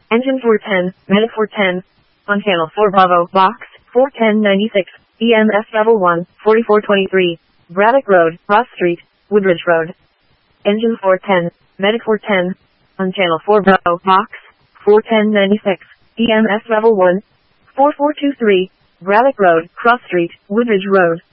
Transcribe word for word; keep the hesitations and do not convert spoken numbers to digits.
Engine four ten, Medic four ten. On channel four Bravo, box, four ten ninety-six, E M S level one, forty-four twenty-three. Braddock Road, Ross Street, Woodridge Road. Engine four ten, Medic four ten. On channel four Bravo, box, four ten ninety-six, E M S level one, four four two three. Braddock Road, Cross Street, Woodridge Road.